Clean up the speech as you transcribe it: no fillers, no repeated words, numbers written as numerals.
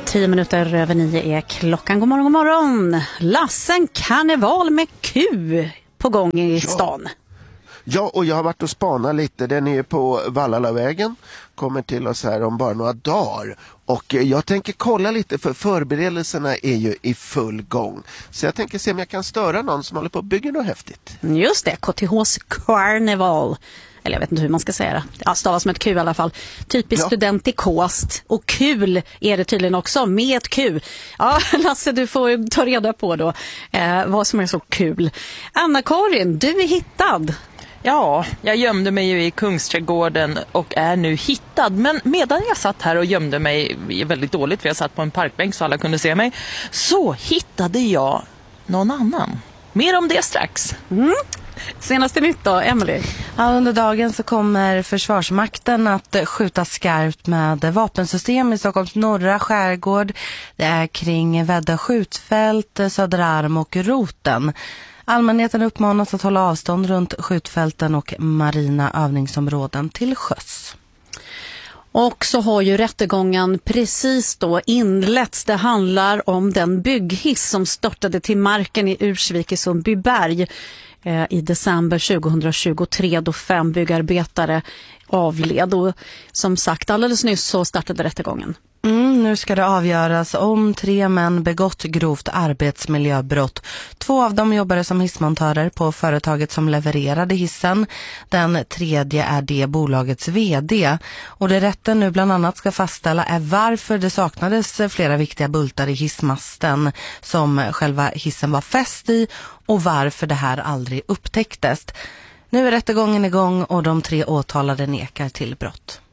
9:10 är klockan. God morgon, god morgon. Lassen karneval med Q på gång i stan. Ja, och jag har varit och spanat lite. Den är ju på Vallalavägen. Kommer till oss här om bara några dagar. Och jag tänker kolla lite, för förberedelserna är ju i full gång. Så jag tänker se om jag kan störa någon som håller på att bygga något häftigt. Just det, KTHs karneval. Eller jag vet inte hur man ska säga det. Ja, stavas med ett Q i alla fall. Typiskt studentikost. Och kul är det tydligen också, med ett Q. Ja, Lasse, du får ta reda på då vad som är så kul. Anna-Karin, du är hittad. Ja, jag gömde mig ju i Kungsträdgården och är nu hittad. Men medan jag satt här och gömde mig, väldigt dåligt för jag satt på en parkbänk så alla kunde se mig, så hittade jag någon annan. Mer om det strax. Senaste nytt då, Emily? Ja, under dagen så kommer Försvarsmakten att skjuta skarpt med vapensystem i Stockholms norra skärgård. Det är kring Väddö skjutfält, Söderarm och Roten. Allmänheten uppmanas att hålla avstånd runt skjutfälten och marina övningsområden till sjöss. Och så har ju rättegången precis då inletts. Det handlar om den bygghiss som störtade till marken i Ursvik i Sundbyberg i december 2023 då 5 byggarbetare avled. Och som sagt, alldeles nyss så startade rättegången. Nu ska det avgöras om 3 män begått grovt arbetsmiljöbrott. 2 av dem jobbade som hissmontörer på företaget som levererade hissen. Den tredje är det bolagets vd. Och det rätten nu bland annat ska fastställa är varför det saknades flera viktiga bultar i hissmasten som själva hissen var fäst i och varför det här aldrig upptäcktes. Nu är rättegången igång och de 3 åtalade nekar till brott.